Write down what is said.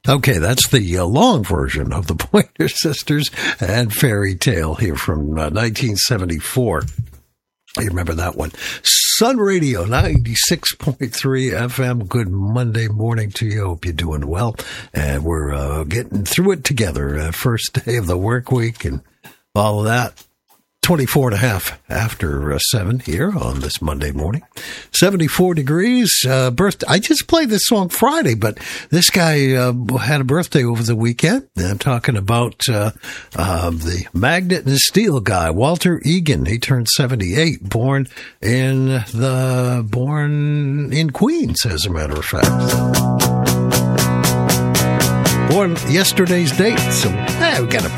Okay, that's the long version of the Pointer Sisters and Fairy Tale here from 1974. You remember that one. Sun Radio 96.3 FM. Good Monday morning to you. Hope you're doing well. And we're getting through it together. First day of the work week and all of that. 24 and a half after 7 here on this Monday morning. 74 degrees. Birthday. I just played this song Friday, but this guy had a birthday over the weekend. I'm talking about the magnet and steel guy, Walter Egan. He turned 78, born in Queens, as a matter of fact. Born yesterday's date, so we got a